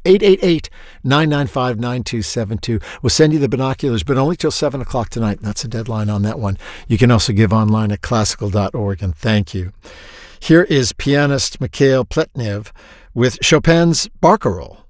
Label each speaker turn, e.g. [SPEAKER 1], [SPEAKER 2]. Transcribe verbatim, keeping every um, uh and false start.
[SPEAKER 1] eight eight eight, nine nine five, nine two seven two. We'll send you the binoculars, but only till seven o'clock tonight. That's the deadline on that one. You can also give online at classical dot org, and thank you. Here is pianist Mikhail Pletnev with Chopin's Barcarolle.